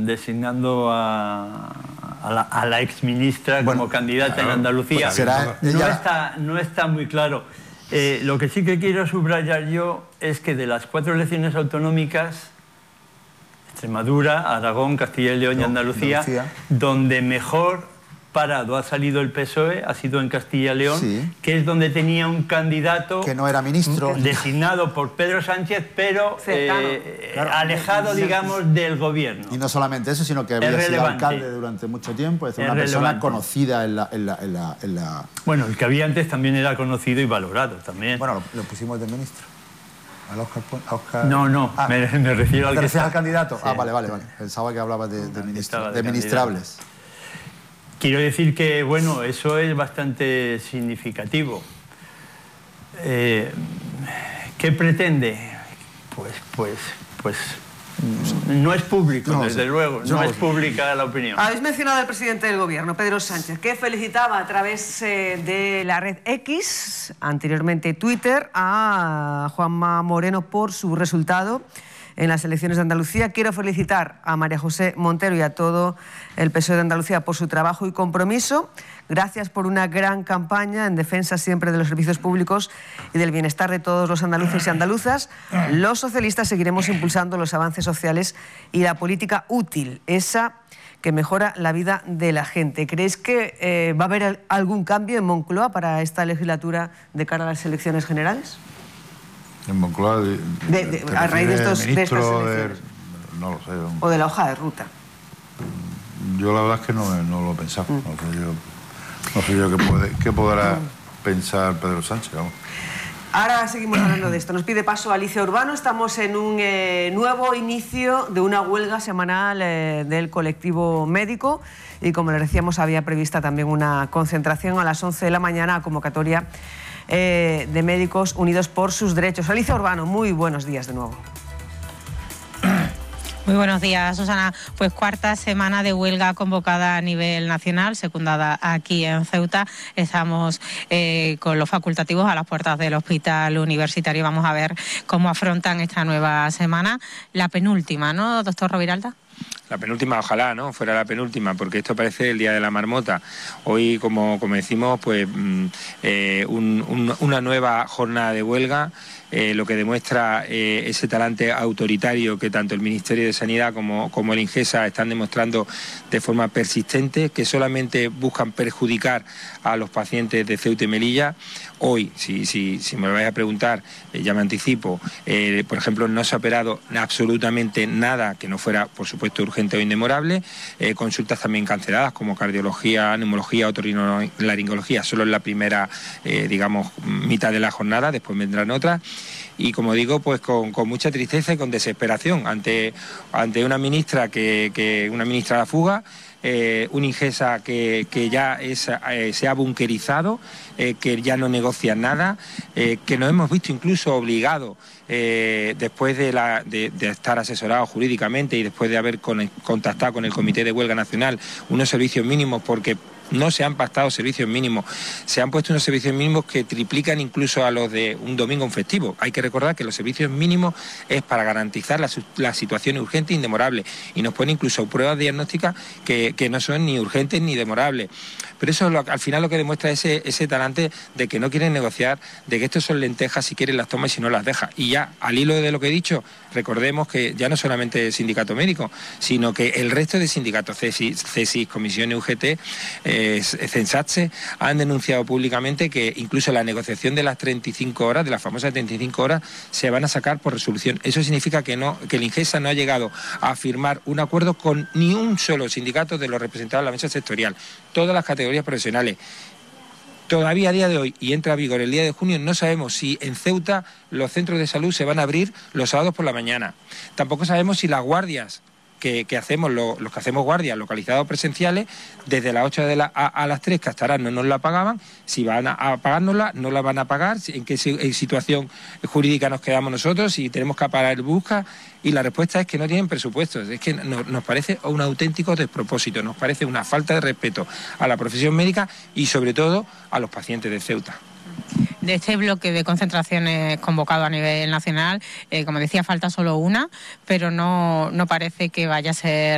designando a la exministra como candidata en Andalucía. No está muy claro. Lo que sí que quiero subrayar yo es que de las 4 elecciones autonómicas, Extremadura, Aragón, Castilla y León y Andalucía, donde mejor parado ha salido el PSOE ha sido en Castilla y León, que es donde tenía un candidato que no era ministro, designado por Pedro Sánchez, pero alejado, digamos, del gobierno. Y no solamente eso, sino que había sido alcalde durante mucho tiempo, es decir, una persona conocida en la... Bueno, el que había antes también era conocido y valorado también. Bueno, lo pusimos de ministro. ¿Al Óscar? No, me refiero al que... ¿Te refieres al candidato? Sí. Vale. Pensaba que hablabas de ministrables. Quiero decir que, bueno, eso es bastante significativo. ¿Qué pretende? Pues no es público, desde luego, no es pública la opinión. Habéis mencionado al presidente del gobierno, Pedro Sánchez, que felicitaba a través de la red X, anteriormente Twitter, a Juanma Moreno por su resultado en las elecciones de Andalucía. Quiero felicitar a María José Montero y a todo el PSOE de Andalucía por su trabajo y compromiso. Gracias por una gran campaña en defensa siempre de los servicios públicos y del bienestar de todos los andaluces y andaluzas. Los socialistas seguiremos impulsando los avances sociales y la política útil, esa que mejora la vida de la gente. ¿Creéis que va a haber algún cambio en Moncloa para esta legislatura de cara a las elecciones generales? En Moncloa, a raíz de estas elecciones. No lo sé. O de la hoja de ruta. Yo la verdad es que no lo he pensado. No sé yo qué podrá pensar Pedro Sánchez. Vamos. Ahora seguimos hablando de esto. Nos pide paso Alicia Urbano. Estamos en un nuevo inicio de una huelga semanal del colectivo médico y, como les decíamos, había prevista también una concentración a las 11 de la mañana a convocatoria de Médicos Unidos por sus Derechos. Alicia Urbano, muy buenos días de nuevo. Muy buenos días, Susana. Pues cuarta semana de huelga convocada a nivel nacional, secundada aquí en Ceuta. Estamos con los facultativos a las puertas del Hospital Universitario. Vamos a ver cómo afrontan esta nueva semana. La penúltima, ¿no, doctor Roviralta? La penúltima, ojalá, ¿no? Fuera la penúltima, porque esto parece el día de la marmota. Hoy, como decimos, pues una nueva jornada de huelga, lo que demuestra ese talante autoritario que tanto el Ministerio de Sanidad como el Ingesa están demostrando de forma persistente, que solamente buscan perjudicar a los pacientes de Ceuta y Melilla. Hoy, si me lo vais a preguntar, ya me anticipo, por ejemplo, no se ha operado absolutamente nada que no fuera, por supuesto, urgente o indemorable. Consultas también canceladas, como cardiología, neumología, otorrinolaringología, solo en la primera, digamos, mitad de la jornada, después vendrán otras. Y como digo, pues con mucha tristeza y con desesperación ante una ministra una ministra a la fuga, un Ingesa que ya se ha bunkerizado, que ya no negocia nada, que nos hemos visto incluso obligados, después de estar asesorados jurídicamente y después de haber contactado con el Comité de Huelga Nacional, unos servicios mínimos, porque no se han pactado servicios mínimos, se han puesto unos servicios mínimos que triplican incluso a los de un domingo, un festivo. Hay que recordar que los servicios mínimos es para garantizar las situaciones urgentes e indemorables, y nos pone incluso pruebas diagnósticas que no son ni urgentes ni demorables. Pero eso al final lo que demuestra es ese talante de que no quieren negociar, de que estos son lentejas, si quieren las toma y si no las deja. Y ya, al hilo de lo que he dicho, recordemos que ya no solamente el sindicato médico, sino que el resto de sindicatos, CESIS, Comisiones UGT, Censatse, han denunciado públicamente que incluso la negociación de las 35 horas, de las famosas 35 horas, se van a sacar por resolución. Eso significa que el Ingesa no ha llegado a firmar un acuerdo con ni un solo sindicato de los representados en la mesa sectorial. Todas las categorías profesionales. Todavía a día de hoy, y entra a vigor el día de junio, no sabemos si en Ceuta los centros de salud se van a abrir los sábados por la mañana. Tampoco sabemos si las guardias que hacemos, los que hacemos guardias localizados presenciales, desde las 8 a las 3, que hasta ahora no nos la pagaban, si van a pagárnosla, no la van a pagar, en qué situación jurídica nos quedamos nosotros, si tenemos que parar el busca, y la respuesta es que no tienen presupuestos. Es que nos parece un auténtico despropósito, nos parece una falta de respeto a la profesión médica y sobre todo a los pacientes de Ceuta. De este bloque de concentraciones convocado a nivel nacional, como decía, falta solo una, pero no parece que vaya a ser